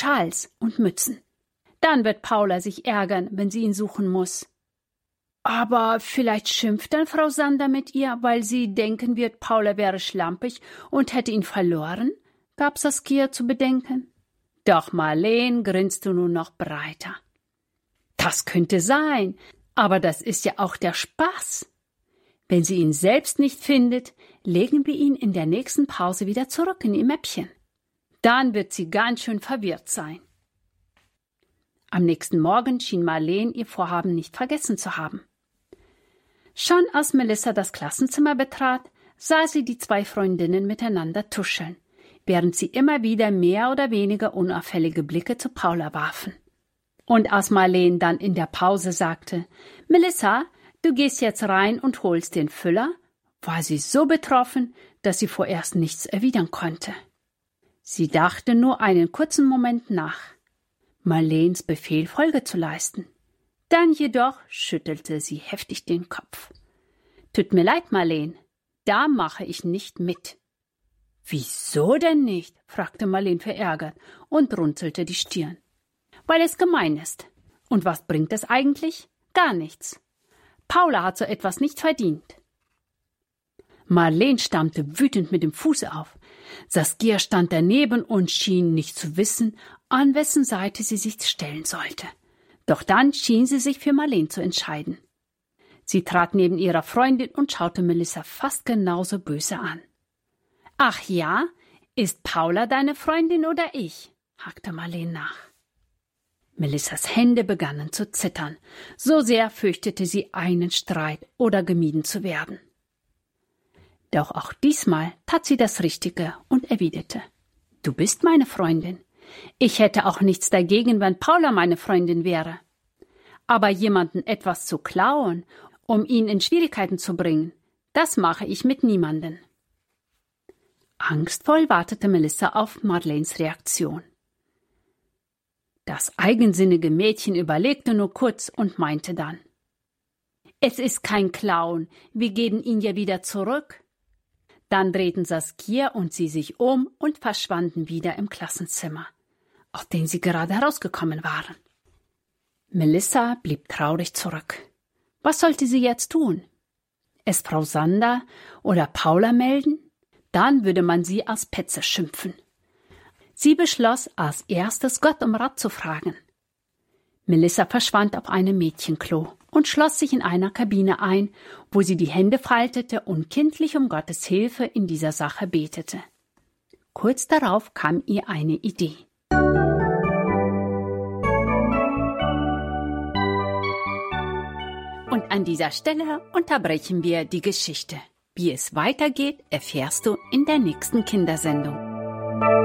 Schals und Mützen. Dann wird Paula sich ärgern, wenn sie ihn suchen muss. Aber vielleicht schimpft dann Frau Sander mit ihr, weil sie denken wird, Paula wäre schlampig und hätte ihn verloren, gab Saskia zu bedenken. Doch Marleen grinste nun noch breiter. Das könnte sein, aber das ist ja auch der Spaß. Wenn sie ihn selbst nicht findet, legen wir ihn in der nächsten Pause wieder zurück in ihr Mäppchen. Dann wird sie ganz schön verwirrt sein. Am nächsten Morgen schien Marleen ihr Vorhaben nicht vergessen zu haben. Schon als Melissa das Klassenzimmer betrat, sah sie die zwei Freundinnen miteinander tuscheln, während sie immer wieder mehr oder weniger unauffällige Blicke zu Paula warfen. Und als Marleen dann in der Pause sagte, »Melissa, du gehst jetzt rein und holst den Füller«, war sie so betroffen, dass sie vorerst nichts erwidern konnte. Sie dachte nur einen kurzen Moment nach, Marleens Befehl Folge zu leisten. Dann jedoch schüttelte sie heftig den Kopf. »Tut mir leid, Marleen, da mache ich nicht mit.« »Wieso denn nicht?« fragte Marleen verärgert und runzelte die Stirn. »Weil es gemein ist. Und was bringt es eigentlich? Gar nichts. Paula hat so etwas nicht verdient.« Marleen stampfte wütend mit dem Fuß auf. Saskia stand daneben und schien nicht zu wissen, an wessen Seite sie sich stellen sollte. Doch dann schien sie sich für Marleen zu entscheiden. Sie trat neben ihrer Freundin und schaute Melissa fast genauso böse an. »Ach ja, ist Paula deine Freundin oder ich?« hakte Marleen nach. Melissas Hände begannen zu zittern. So sehr fürchtete sie einen Streit oder gemieden zu werden. Doch auch diesmal tat sie das Richtige und erwiderte, »Du bist meine Freundin. Ich hätte auch nichts dagegen, wenn Paula meine Freundin wäre. Aber jemanden etwas zu klauen, um ihn in Schwierigkeiten zu bringen, das mache ich mit niemanden.« Angstvoll wartete Melissa auf Marleens Reaktion. Das eigensinnige Mädchen überlegte nur kurz und meinte dann, »Es ist kein Klauen, wir geben ihn ja wieder zurück.« Dann drehten Saskia und sie sich um und verschwanden wieder im Klassenzimmer, aus dem sie gerade herausgekommen waren. Melissa blieb traurig zurück. Was sollte sie jetzt tun? Es Frau Sander oder Paula melden? Dann würde man sie als Petze schimpfen. Sie beschloss, als erstes Gott um Rat zu fragen. Melissa verschwand auf einem Mädchenklo und schloss sich in einer Kabine ein, wo sie die Hände faltete und kindlich um Gottes Hilfe in dieser Sache betete. Kurz darauf kam ihr eine Idee. Und an dieser Stelle unterbrechen wir die Geschichte. Wie es weitergeht, erfährst du in der nächsten Kindersendung.